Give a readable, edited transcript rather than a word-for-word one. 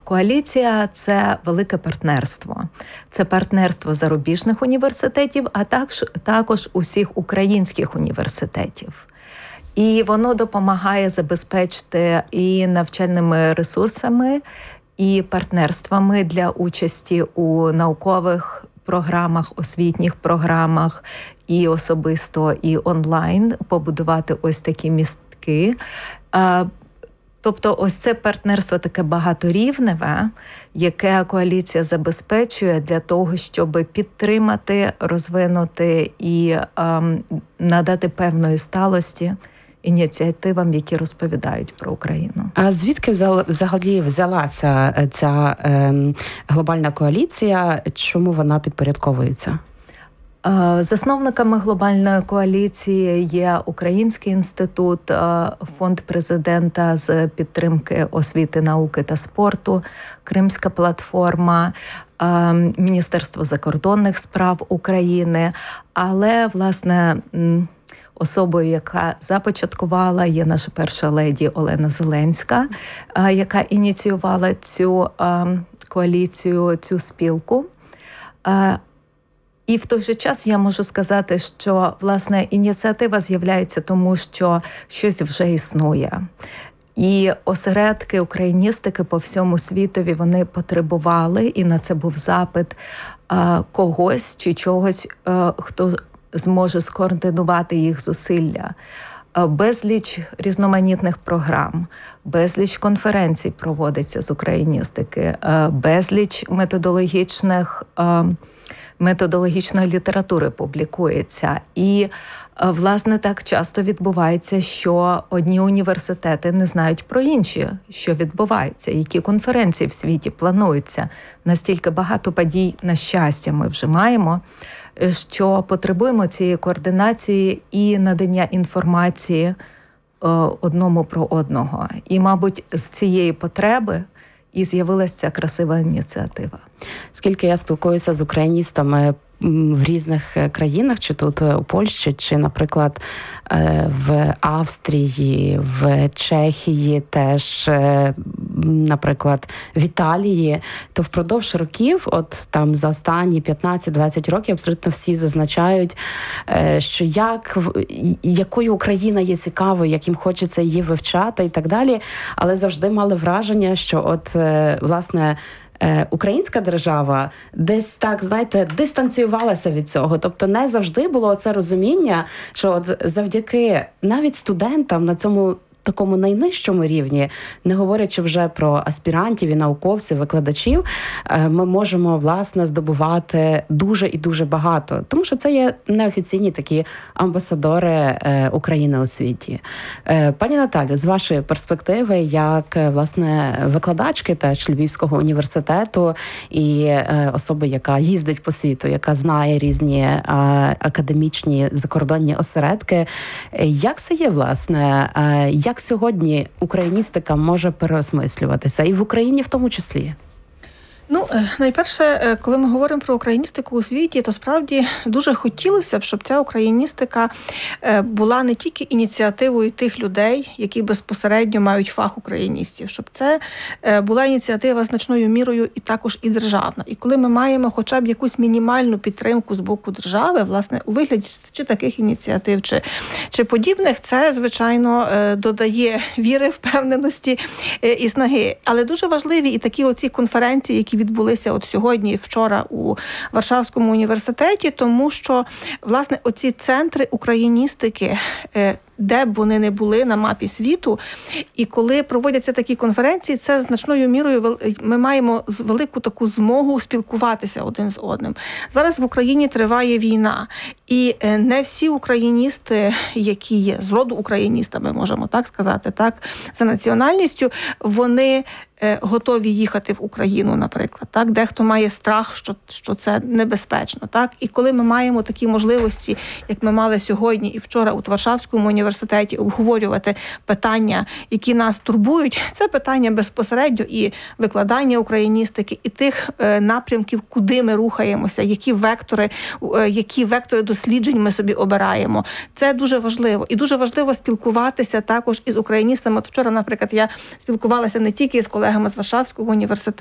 Коаліція – це велике партнерство. Це партнерство зарубіжних університетів, а також усіх українських університетів. І воно допомагає забезпечити і навчальними ресурсами, і партнерствами для участі у наукових програмах, освітніх програмах, і особисто, і онлайн, побудувати ось такі містки. Тобто ось це партнерство таке багаторівневе, яке коаліція забезпечує для того, щоб підтримати, розвинути і надати певної сталості ініціативам, які розповідають про Україну. А звідки взагалі взялася ця глобальна коаліція? Чому вона підпорядковується? Засновниками глобальної коаліції є Український інститут, Фонд президента з підтримки освіти, науки та спорту, Кримська платформа, Міністерство закордонних справ України. Але, власне, особою, яка започаткувала, є наша перша леді Олена Зеленська, яка ініціювала цю коаліцію, цю спілку. І в той же час я можу сказати, що, власне, ініціатива з'являється тому, що щось вже існує. І осередки україністики по всьому світові, вони потребували, і на це був запит когось чи чогось, хто зможе скоординувати їх зусилля. Безліч різноманітних програм, безліч конференцій проводиться з україністики, безліч методологічної літератури публікується. І, власне, так часто відбувається, що одні університети не знають про інші, що відбувається, які конференції в світі плануються. Настільки багато подій, на щастя, ми вже маємо, що потребуємо цієї координації і надання інформації одному про одного. І, мабуть, з цієї потреби і з'явилася ця красива ініціатива. Скільки я спілкуюся з україністами в різних країнах, чи тут у Польщі, чи, наприклад, в Австрії, в Чехії, теж, наприклад, в Італії, то впродовж років, от там за останні 15-20 років, абсолютно всі зазначають, що якою Україна є цікавою, як їм хочеться її вивчати і так далі, але завжди мали враження, що от, власне, українська держава десь так, знаєте, дистанціювалася від цього. Тобто не завжди було це розуміння, що от завдяки навіть студентам на цьому такому найнижчому рівні, не говорячи вже про аспірантів і науковців, викладачів, ми можемо, власне, здобувати дуже і дуже багато. Тому що це є неофіційні такі амбасадори України у світі. Пані Наталю, з вашої перспективи, як, власне, викладачки теж Львівського університету і особи, яка їздить по світу, яка знає різні академічні закордонні осередки, як це є, власне, як сьогодні україністика може переосмислюватися, і в Україні в тому числі? Ну, найперше, коли ми говоримо про україністику у світі, то справді дуже хотілося б, щоб ця україністика була не тільки ініціативою тих людей, які безпосередньо мають фах україністів, щоб це була ініціатива значною мірою і також і державна. І коли ми маємо хоча б якусь мінімальну підтримку з боку держави, власне, у вигляді чи таких ініціатив, чи подібних, це, звичайно, додає віри, впевненості і снаги. Але дуже важливі і такі оці конференції, які відбулися от сьогодні і вчора у Варшавському університеті, тому що, власне, оці центри україністики, де б вони не були на мапі світу, і коли проводяться такі конференції, це значною мірою ми маємо велику таку змогу спілкуватися один з одним. Зараз в Україні триває війна, і не всі україністи, які є з роду україністами, можемо так сказати, так, за національністю, вони готові їхати в Україну, наприклад. Так? Дехто має страх, що це небезпечно. Так? І коли ми маємо такі можливості, як ми мали сьогодні і вчора у Варшавському університеті, університеті, обговорювати питання, які нас турбують. Це питання безпосередньо і викладання україністики, і тих напрямків, куди ми рухаємося, які вектори досліджень ми собі обираємо. Це дуже важливо. І дуже важливо спілкуватися також із україністами. От вчора, наприклад, я спілкувалася не тільки з колегами з Варшавського університету,